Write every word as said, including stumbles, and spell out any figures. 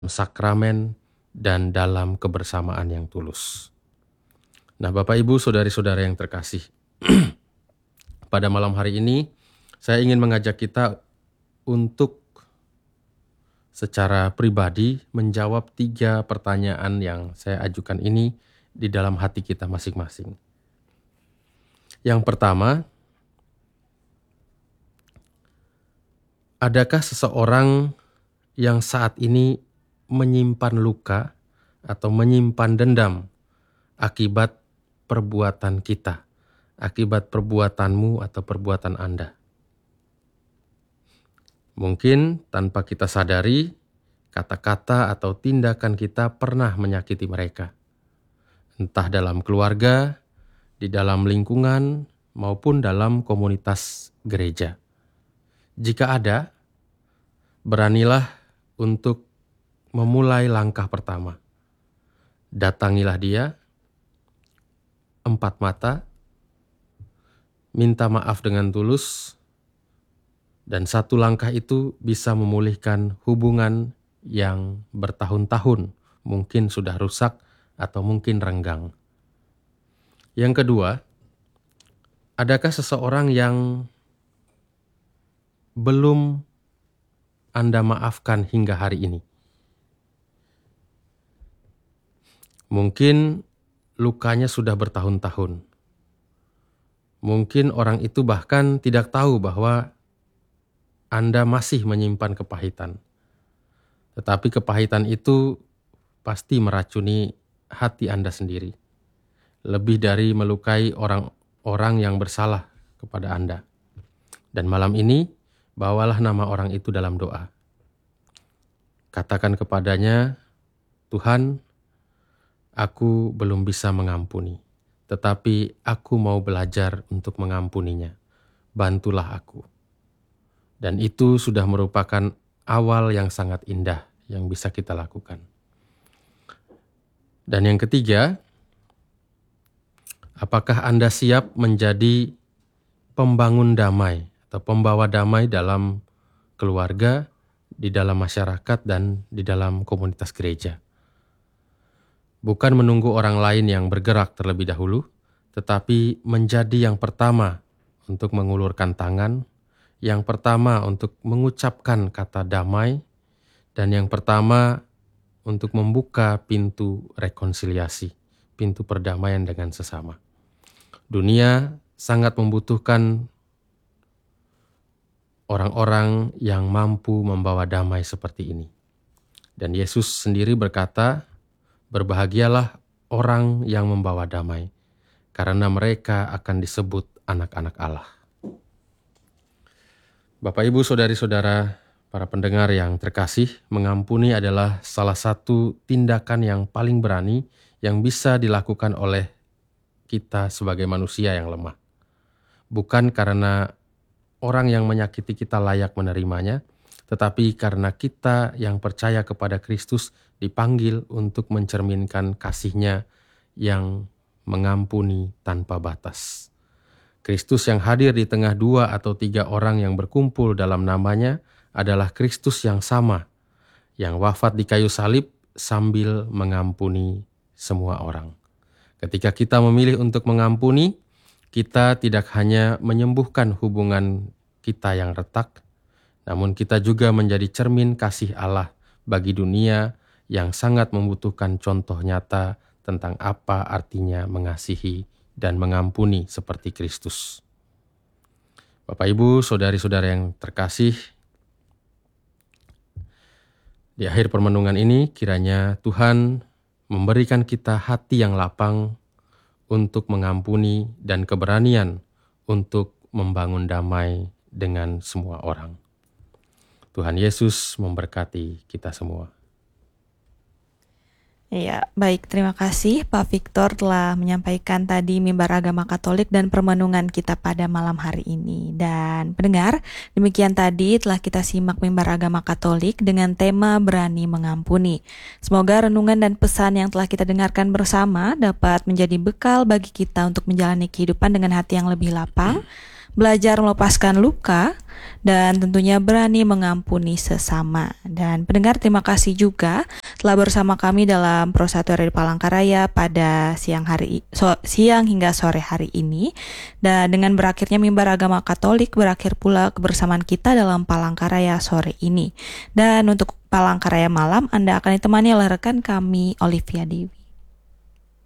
sakramen, dan dalam kebersamaan yang tulus. Nah, Bapak Ibu, saudari-saudara yang terkasih, pada malam hari ini saya ingin mengajak kita untuk secara pribadi menjawab tiga pertanyaan yang saya ajukan ini di dalam hati kita masing-masing. Yang pertama, adakah seseorang yang saat ini menyimpan luka atau menyimpan dendam akibat perbuatan kita, akibat perbuatanmu atau perbuatan Anda? Mungkin tanpa kita sadari, kata-kata atau tindakan kita pernah menyakiti mereka. Entah dalam keluarga, di dalam lingkungan, maupun dalam komunitas gereja. Jika ada, beranilah untuk memulai langkah pertama. Datangilah dia, empat mata, minta maaf dengan tulus, dan satu langkah itu bisa memulihkan hubungan yang bertahun-tahun mungkin sudah rusak atau mungkin renggang. Yang kedua, adakah seseorang yang belum Anda maafkan hingga hari ini? Mungkin lukanya sudah bertahun-tahun. Mungkin orang itu bahkan tidak tahu bahwa Anda masih menyimpan kepahitan. Tetapi kepahitan itu pasti meracuni hati Anda sendiri. Lebih dari melukai orang-orang yang bersalah kepada Anda. Dan malam ini, bawalah nama orang itu dalam doa. Katakan kepadanya, Tuhan, aku belum bisa mengampuni, tetapi aku mau belajar untuk mengampuninya. Bantulah aku. Dan itu sudah merupakan awal yang sangat indah yang bisa kita lakukan. Dan yang ketiga, apakah Anda siap menjadi pembangun damai atau pembawa damai dalam keluarga, di dalam masyarakat, dan di dalam komunitas gereja? Bukan menunggu orang lain yang bergerak terlebih dahulu, tetapi menjadi yang pertama untuk mengulurkan tangan, yang pertama untuk mengucapkan kata damai, dan yang pertama untuk membuka pintu rekonsiliasi, pintu perdamaian dengan sesama. Dunia sangat membutuhkan orang-orang yang mampu membawa damai seperti ini. Dan Yesus sendiri berkata, berbahagialah orang yang membawa damai, karena mereka akan disebut anak-anak Allah. Bapak, Ibu, saudari-saudara, para pendengar yang terkasih, mengampuni adalah salah satu tindakan yang paling berani yang bisa dilakukan oleh kita sebagai manusia yang lemah. Bukan karena orang yang menyakiti kita layak menerimanya, tetapi karena kita yang percaya kepada Kristus dipanggil untuk mencerminkan kasih-Nya yang mengampuni tanpa batas. Kristus yang hadir di tengah dua atau tiga orang yang berkumpul dalam namanya adalah Kristus yang sama, yang wafat di kayu salib sambil mengampuni semua orang. Ketika kita memilih untuk mengampuni, kita tidak hanya menyembuhkan hubungan kita yang retak, namun kita juga menjadi cermin kasih Allah bagi dunia yang sangat membutuhkan contoh nyata tentang apa artinya mengasihi dan mengampuni seperti Kristus. Bapak, Ibu, saudari-saudara yang terkasih, di akhir permenungan ini kiranya Tuhan memberikan kita hati yang lapang untuk mengampuni dan keberanian untuk membangun damai dengan semua orang. Tuhan Yesus memberkati kita semua. Ya, baik, terima kasih Pak Victor telah menyampaikan tadi mimbar agama Katolik dan permenungan kita pada malam hari ini. Dan pendengar, demikian tadi telah kita simak mimbar agama Katolik dengan tema berani mengampuni. Semoga renungan dan pesan yang telah kita dengarkan bersama dapat menjadi bekal bagi kita untuk menjalani kehidupan dengan hati yang lebih lapang, belajar melepaskan luka, dan tentunya berani mengampuni sesama. Dan pendengar, terima kasih juga telah bersama kami dalam Pro satu R I Palangkaraya pada siang hari so, siang hingga sore hari ini. Dan dengan berakhirnya mimbar agama Katolik, berakhir pula kebersamaan kita dalam Palangkaraya sore ini. Dan untuk Palangkaraya malam, Anda akan ditemani oleh rekan kami Olivia Dewi.